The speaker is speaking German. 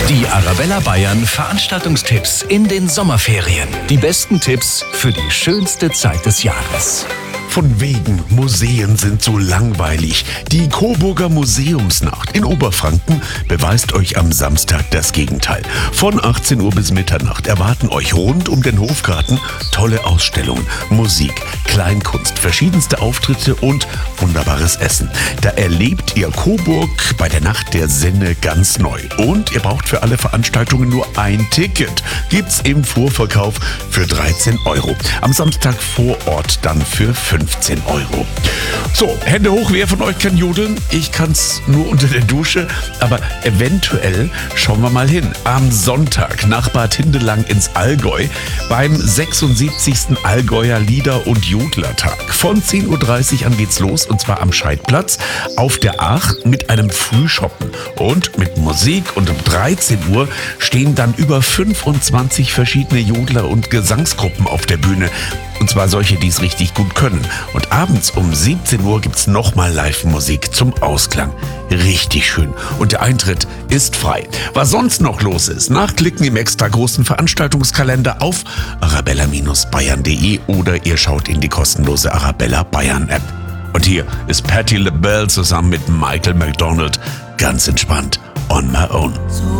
Die Arabella Bayern Veranstaltungstipps in den Sommerferien. Die besten Tipps für die schönste Zeit des Jahres. Von wegen, Museen sind so langweilig. Die Coburger Museumsnacht in Oberfranken beweist euch am Samstag das Gegenteil. Von 18 Uhr bis Mitternacht erwarten euch rund um den Hofgarten tolle Ausstellungen, Musik, Kleinkunst, verschiedenste Auftritte und wunderbares Essen. Da erlebt ihr Coburg bei der Nacht der Sinne ganz neu. Und ihr braucht für alle Veranstaltungen nur ein Ticket. Gibt's im Vorverkauf für 13 Euro. Am Samstag vor Ort dann für 15 Euro. So, Hände hoch, wer von euch kann jodeln? Ich kann's nur unter der Dusche, aber eventuell schauen wir mal hin. Am Sonntag nach Bad Hindelang ins Allgäu beim 76. Allgäuer Lieder- und Jodlertag. Von 10.30 Uhr an geht's los und zwar am Scheidplatz auf der Aach mit einem Frühschoppen und mit Musik, und um 13 Uhr stehen dann über 25 verschiedene Jodler und Gesangsgruppen auf der Bühne. Und zwar solche, die es richtig gut können. Und abends um 17 Uhr gibt's nochmal Live-Musik zum Ausklang. Richtig schön. Und der Eintritt ist frei. Was sonst noch los ist, nachklicken im extra großen Veranstaltungskalender auf arabella-bayern.de oder ihr schaut in die kostenlose Arabella Bayern App. Und hier ist Patti LaBelle zusammen mit Michael McDonald ganz entspannt on my own.